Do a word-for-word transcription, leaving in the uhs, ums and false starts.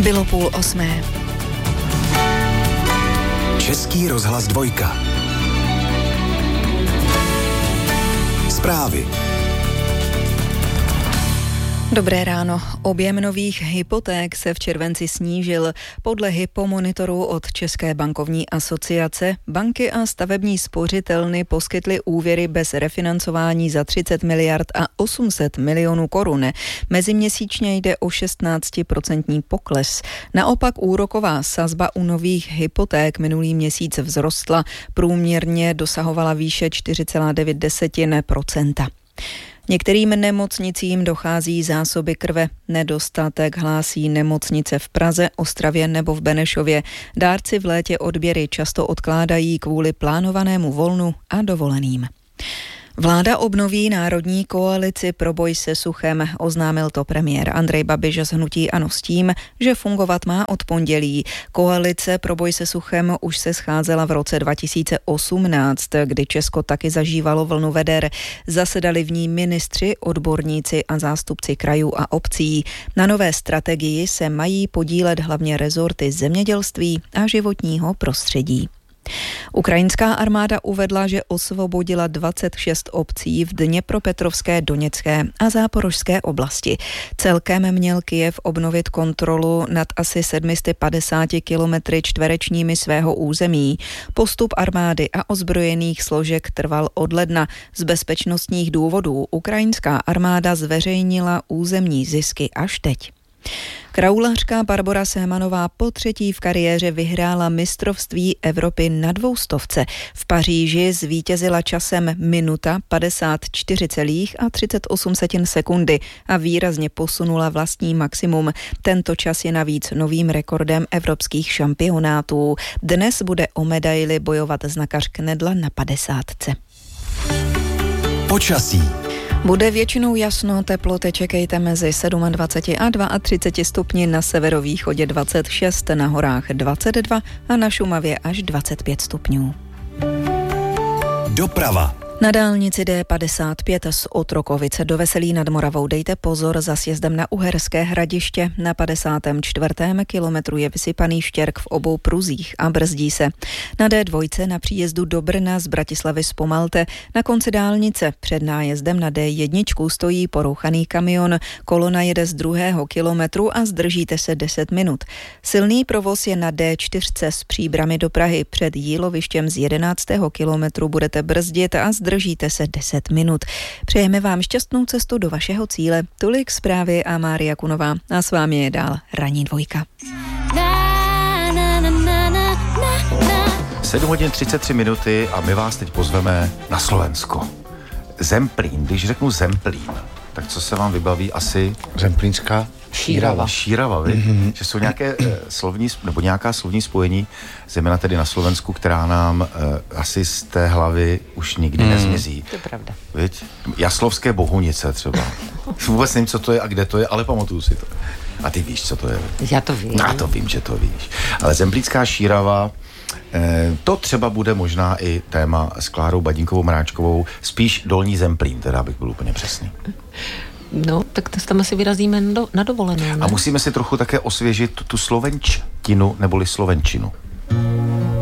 Bylo půl osmé. Český rozhlas dvojka. Zprávy. Dobré ráno. Objem nových hypoték se v červenci snížil. Podle hypomonitoru od České bankovní asociace banky a stavební spořitelny poskytly úvěry bez refinancování za třicet miliard a osm set milionů korun. Meziměsíčně jde o šestnáctiprocentní pokles. Naopak úroková sazba u nových hypoték minulý měsíc vzrostla. Průměrně dosahovala výše čtyři celá devět procenta. Některým nemocnicím dochází zásoby krve. Nedostatek hlásí nemocnice v Praze, Ostravě nebo v Benešově. Dárci v létě odběry často odkládají kvůli plánovanému volnu a dovoleným. Vláda obnoví národní koalici pro boj se suchem, oznámil to premiér Andrej Babiš z hnutí ANO s tím, že fungovat má od pondělí. Koalice pro boj se suchem už se scházela v roce dva tisíce osmnáct, kdy Česko taky zažívalo vlnu veder. Zasedali v ní ministři, odborníci a zástupci krajů a obcí. Na nové strategii se mají podílet hlavně rezorty zemědělství a životního prostředí. Ukrajinská armáda uvedla, že osvobodila dvacet šest obcí v Dněpropetrovské, Doněcké a Záporožské oblasti. Celkem měl Kyjev obnovit kontrolu nad asi sedm set padesáti kilometry čtverečními svého území. Postup armády a ozbrojených složek trval od ledna. Z bezpečnostních důvodů ukrajinská armáda zveřejnila územní zisky až teď. Kraulařka Barbora Sémanová po třetí v kariéře vyhrála mistrovství Evropy na dvoustovce. V Paříži zvítězila časem minuta padesát čtyři celá třicet osm sekundy a výrazně posunula vlastní maximum. Tento čas je navíc novým rekordem evropských šampionátů. Dnes bude o medaili bojovat znakař Knedla na padesátce. Počasí. Bude většinou jasno, teploty čekejte mezi dvacet sedm a třicet dva stupni, na severovýchodě dvacet šest, na horách dvacet dva a na Šumavě až dvacet pět stupňů. Doprava. Na dálnici D padesát pět z Otrokovice do Veselí nad Moravou dejte pozor za sjezdem na Uherské Hradiště. Na padesátém čtvrtém kilometru je vysypaný štěrk v obou pruzích a brzdí se. Na D dva na příjezdu do Brna z Bratislavy zpomalte. Na konci dálnice před nájezdem na D jedna stojí porouchaný kamion. Kolona jede z druhého kilometru a zdržíte se deset minut. Silný provoz je na D čtyři z Příbrami do Prahy. Před Jílovištěm z jedenáctého kilometru budete brzdit a zdržíte se deset minut. Přejeme vám šťastnou cestu do vašeho cíle. Tolik zprávy a Mária Kunová. A s vámi je dál Ranní dvojka. sedm hodin třicet tři minuty a my vás teď pozveme na Slovensko. Zemplín, když řeknu Zemplín, tak co se vám vybaví asi? Zemplínská šírava. Šírava, vy? Mm-hmm. Že jsou nějaké eh, slovní, nebo nějaká slovní spojení, zejména tedy na Slovensku, která nám eh, asi z té hlavy už nikdy mm. nezmizí. To je pravda. Viď? Jaslovské Bohunice třeba. Vůbec nevím, co to je a kde to je, ale pamatuju si to. A ty víš, co to je? Já to vím. Já to vím, že to víš. Ale Zemplínská šírava, eh, to třeba bude možná i téma s Klárou Badínkovou Mráčkovou, spíš Dolní Zemplín, teda bych byl úplně přesný. No, tak to tam asi vyrazíme do, na dovolenou, ne? A musíme si trochu také osvěžit tu slovenčtinu neboli slovenčinu.